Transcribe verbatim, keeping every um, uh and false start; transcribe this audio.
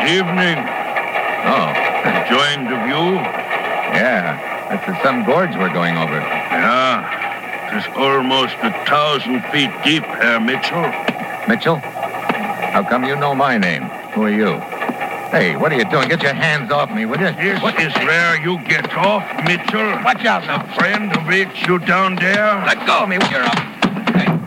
Evening. Oh, Enjoying the view? yeah. That's the some gorge we're going over. Yeah. It is almost a thousand feet deep, Herr Mitchell. Mitchell? How come you know my name? Who are you? Hey, what are you doing? Get your hands off me, will you? This is where you get off, Mitchell. Watch out now. A friend who waits you down there. Let go of me. You're up.